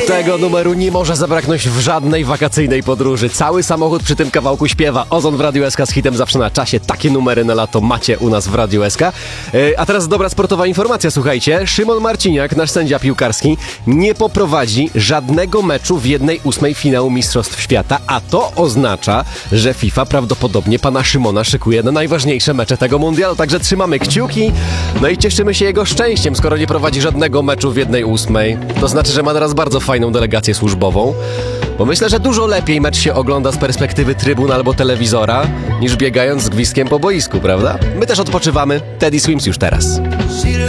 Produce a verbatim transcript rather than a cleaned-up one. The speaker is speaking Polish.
Tego numeru nie może zabraknąć w żadnej wakacyjnej podróży. Cały samochód przy tym kawałku śpiewa. Ozon w Radiu S K z hitem zawsze na czasie. Takie numery na lato macie u nas w Radiu S K. Yy, a teraz dobra sportowa informacja, słuchajcie. Szymon Marciniak, nasz sędzia piłkarski, nie poprowadzi żadnego meczu w jednej ósmej finału Mistrzostw Świata, a to oznacza, że FIFA prawdopodobnie pana Szymona szykuje na najważniejsze mecze tego mundialu. Także trzymamy kciuki, no i cieszymy się jego szczęściem, skoro nie prowadzi żadnego meczu w jednej ósmej. To znaczy, że ma teraz bardzo fajną delegację służbową, bo myślę, że dużo lepiej mecz się ogląda z perspektywy trybun albo telewizora, niż biegając z gwizdkiem po boisku, prawda? My też odpoczywamy. Teddy Swims już teraz.